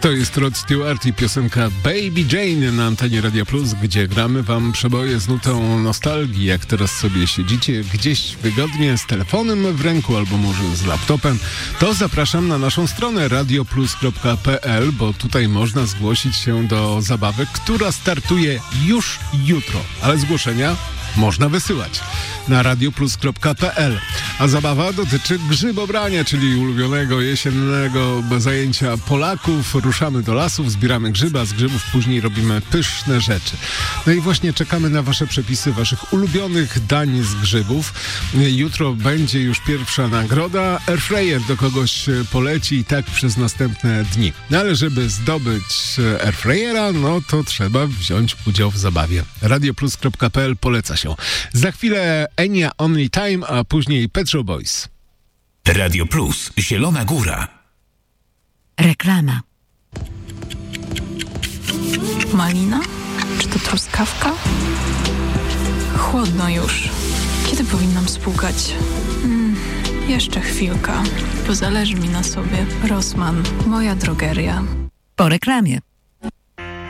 To jest Rod Stewart i piosenka Baby Jane na antenie Radia Plus, gdzie gramy wam przeboje z nutą nostalgii. Jak teraz sobie siedzicie gdzieś wygodnie z telefonem w ręku albo może z laptopem, to zapraszam na naszą stronę radioplus.pl, bo tutaj można zgłosić się do zabawy, która startuje już jutro, ale zgłoszenia można wysyłać na radioplus.pl. A zabawa dotyczy grzybobrania, czyli ulubionego jesiennego zajęcia Polaków. Ruszamy do lasów, zbieramy grzyby, a z grzybów później robimy pyszne rzeczy. No i właśnie czekamy na wasze przepisy waszych ulubionych dań z grzybów. Jutro będzie już pierwsza nagroda. Airfryer do kogoś poleci i tak przez następne dni. No ale żeby zdobyć Airfryera, no to trzeba wziąć udział w zabawie. radioplus.pl poleca się. Za chwilę Enya Only Time, a później Pet Shop Boys. Radio Plus, Zielona Góra. Reklama. Malina? Czy to truskawka? Chłodno już. Kiedy powinnam spłukać? Jeszcze chwilka, bo zależy mi na sobie. Rossmann, moja drogeria. Po reklamie.